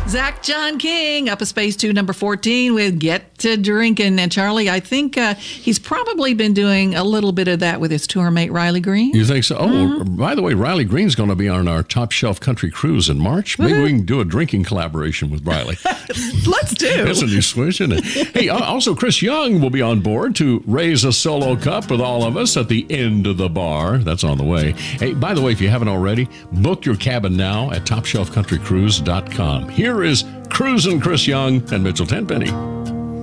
Zach John King, Up a Space 2, number 14 with Get to Drinking. And Charlie, I think he's probably been doing a little bit of that with his tour mate, Riley Green. You think so? Oh, by the way, Riley Green's going to be on our Top Shelf Country Cruise in March. Maybe we can do a drinking collaboration with Riley. Let's do. That's a new switch, isn't it? Hey, also Chris Young will be on board to raise a solo cup with all of us at the end of the bar. That's on the way. Hey, by the way, if you haven't already, book your cabin now at TopShelfCountryCruise.com. Here is Cruisin' Chris Young and Mitchell Tenpenny.